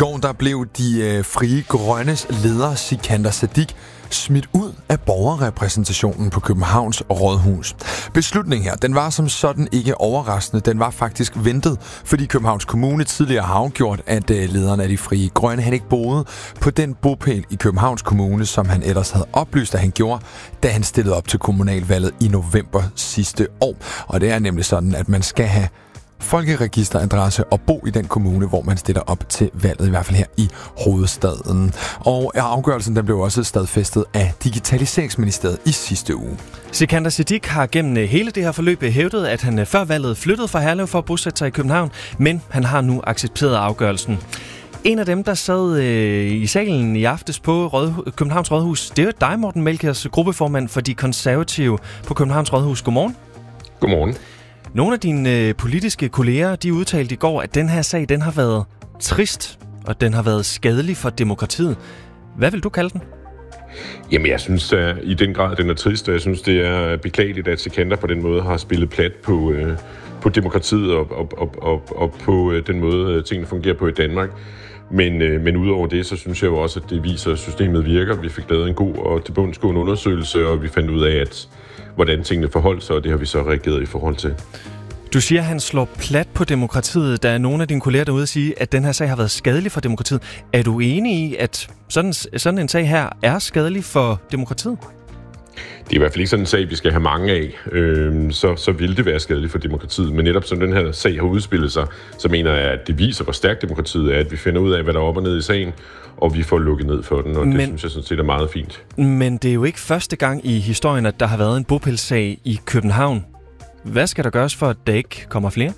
går der blev de Frie Grønnes leder Sikander Siddique smidt ud af borgerrepræsentationen på Københavns Rådhus. Beslutningen her, den var som sådan ikke overraskende. Den var faktisk ventet, fordi Københavns Kommune tidligere har afgjort, at lederen af de Frie Grønne, han ikke boede på den bopæl i Københavns Kommune, som han ellers havde oplyst, at han gjorde, da han stillede op til kommunalvalget i november sidste år. Og det er nemlig sådan, at man skal have folkeregisteradresse og bo i den kommune, hvor man stiller op til valget, i hvert fald her i hovedstaden. Og afgørelsen den blev også stadfæstet af Digitaliseringsministeriet i sidste uge. Sikander Siddique har gennem hele det her forløb hævdet, at han før valget flyttede fra Herlev for at bosætte sig i København, men han har nu accepteret afgørelsen. En af dem, der sad i salen i aftes på Københavns Rådhus, det er jo dig, Morten Melchiors, gruppeformand for De Konservative på Københavns Rådhus. Godmorgen. Godmorgen. Nogle af dine politiske kolleger, de udtalte i går, at den her sag, den har været trist, og den har været skadelig for demokratiet. Hvad vil du kalde den? Jamen, jeg synes i den grad, den er trist, og jeg synes, det er beklageligt, at Sikander på den måde har spillet plat på demokratiet og på den måde, tingene fungerer på i Danmark. Men udover det, så synes jeg jo også, at det viser, at systemet virker. Vi fik lavet en god og tilbundsgående undersøgelse, og vi fandt ud af, hvordan tingene forholdt sig, og det har vi så reageret i forhold til. Du siger, at han slår plat på demokratiet. Der er nogle af dine kolleger derude, at sige, at den her sag har været skadelig for demokratiet. Er du enig i, at sådan en sag her er skadelig for demokratiet? Det er i hvert fald ikke sådan en sag, vi skal have mange af. Så vil det være skadeligt for demokratiet. Men netop som den her sag har udspillet sig, så mener jeg, at det viser, hvor stærkt demokratiet er, at vi finder ud af, hvad der er op og ned i sagen, og vi får lukket ned for den, og det synes jeg sådan set er meget fint. Men det er jo ikke første gang i historien, at der har været en bopælssag i København. Hvad skal der gøres for, at der ikke kommer flere?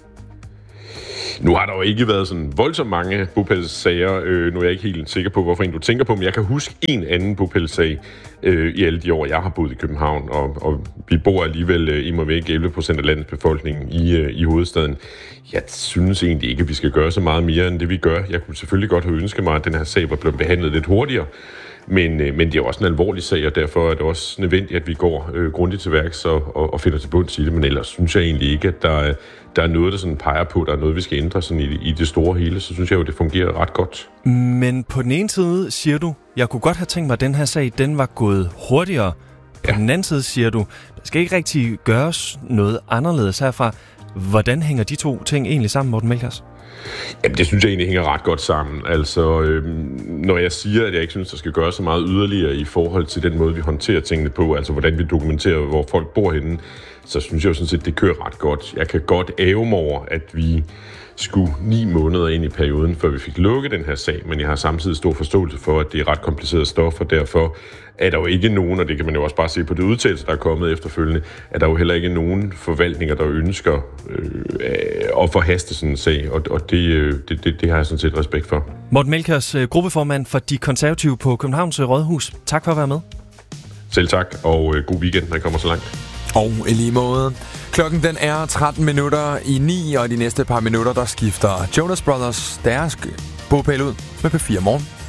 Nu har der jo ikke været sådan voldsomt mange bopælssager. Nu er jeg ikke helt sikker på, hvorfor en du tænker på, men jeg kan huske en anden bopælssag i alle de år, jeg har boet i København, og vi bor alligevel imod væk 11% af landets befolkning i hovedstaden. Jeg synes egentlig ikke, at vi skal gøre så meget mere end det, vi gør. Jeg kunne selvfølgelig godt have ønsket mig, at den her sag var blevet behandlet lidt hurtigere, men det er også en alvorlig sag, og derfor er det også nødvendigt, at vi går grundigt til værks og finder til bunds i det. Men ellers synes jeg egentlig ikke, at der er noget, der sådan peger på, at der er noget, vi skal ændre sådan i det store hele. Så synes jeg jo, det fungerer ret godt. Men på den ene side siger du, jeg kunne godt have tænkt mig, at den her sag, den var gået hurtigere. På den anden side siger du, der skal ikke rigtig gøres noget anderledes herfra. Hvordan hænger de to ting egentlig sammen, Morten Melchiors? Jamen, det synes jeg egentlig hænger ret godt sammen. Altså, når jeg siger, at jeg ikke synes, der skal gøres så meget yderligere i forhold til den måde, vi håndterer tingene på, altså hvordan vi dokumenterer, hvor folk bor henne, så synes jeg jo sådan set, det kører ret godt. Jeg kan godt ære mig over, at vi skulle 9 måneder ind i perioden, før vi fik lukket den her sag, men jeg har samtidig stor forståelse for, at det er ret kompliceret stof, og derfor er der jo ikke nogen, og det kan man jo også bare se på det udtalelse, der er kommet efterfølgende, at der jo heller ikke nogen forvaltninger, der ønsker at forhaste sådan en sag, og det har jeg sådan set respekt for. Morten Melchiors, gruppeformand for De Konservative på Københavns Rådhus. Tak for at være med. Selv tak, og god weekend, når I kommer så langt. Og i lige måde. Klokken den er 13:13, og de næste par minutter, der skifter Jonas Brothers deres bogpæl ud med P4 Morgen.